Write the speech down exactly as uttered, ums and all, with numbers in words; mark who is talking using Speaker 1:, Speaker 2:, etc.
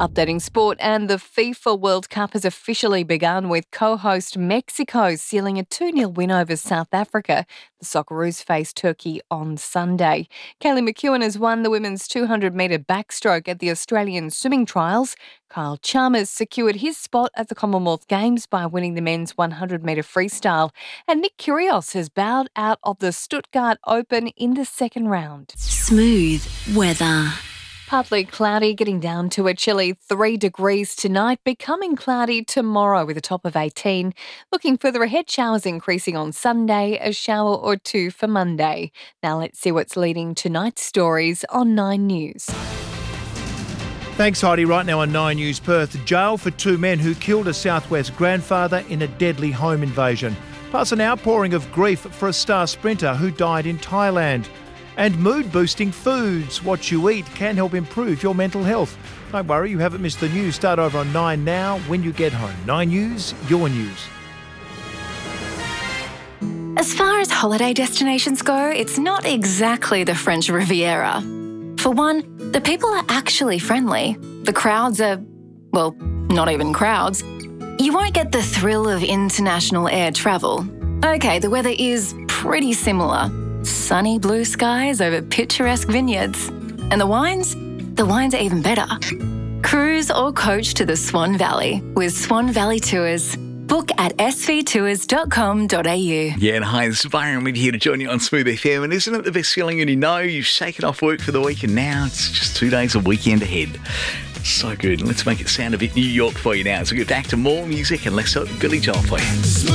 Speaker 1: Updating sport, and the FIFA World Cup has officially begun with co-host Mexico sealing a two nil win over South Africa. The Socceroos face Turkey on Sunday. Kaylee McEwen has won the women's two hundred metre backstroke at the Australian swimming trials. Kyle Chalmers secured his spot at the Commonwealth Games by winning the men's one hundred metre freestyle. And Nick Kyrgios has bowed out of the Stuttgart Open in the second round.
Speaker 2: Smooth weather.
Speaker 1: Partly cloudy, getting down to a chilly three degrees tonight, becoming cloudy tomorrow with a top of eighteen. Looking further ahead, showers increasing on Sunday, a shower or two for Monday. Now let's see what's leading tonight's stories on Nine News.
Speaker 3: Thanks, Heidi. Right now on Nine News Perth, jail for two men who killed a Southwest grandfather in a deadly home invasion. Plus an outpouring of grief for a star sprinter who died in Thailand. And mood-boosting foods. What you eat can help improve your mental health. Don't worry, you haven't missed the news. Start over on Nine now when you get home. Nine News, your news.
Speaker 2: As far as holiday destinations go, it's not exactly the French Riviera. For one, the people are actually friendly. The crowds are, well, not even crowds. You won't get the thrill of international air travel. Okay, the weather is pretty similar. Sunny blue skies over picturesque vineyards. And the wines? The wines are even better. Cruise or coach to the Swan Valley with Swan Valley Tours. Book at s v tours dot com dot a u.
Speaker 4: Yeah, and hi, this is Byron We're here to join you on Smooth F M. And isn't it the best feeling when you know you've shaken off work for the week and now it's just two days of weekend ahead? So good. And let's make it sound a bit New York for you now. So we get back to more music and less Billy Joel for you.